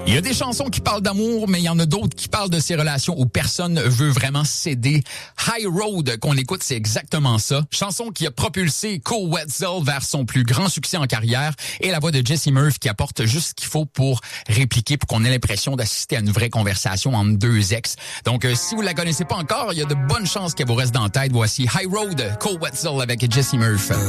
Il y a des chansons qui parlent d'amour, mais il y en a d'autres qui parlent de ces relations où personne ne veut vraiment céder. High Road, qu'on écoute, c'est exactement ça. Chanson qui a propulsé Cole Wetzel vers son plus grand succès en carrière et la voix de Jesse Murphy qui apporte juste ce qu'il faut pour répliquer, pour qu'on ait l'impression d'assister à une vraie conversation entre deux ex. Donc, si vous la connaissez pas encore, il y a de bonnes chances qu'elle vous reste dans la tête. Voici High Road, Cole Wetzel avec Jesse Murphy.